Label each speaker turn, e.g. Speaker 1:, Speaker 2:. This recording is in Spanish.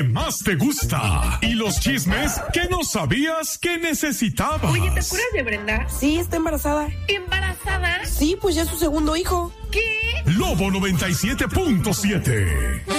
Speaker 1: más te gusta y los chismes que no sabías que necesitabas.
Speaker 2: Oye, ¿te acuerdas de Brenda?
Speaker 3: Sí, está embarazada.
Speaker 2: ¿Embarazada?
Speaker 3: Sí, pues ya es su segundo hijo.
Speaker 2: ¿Qué?
Speaker 1: Lobo 97.7.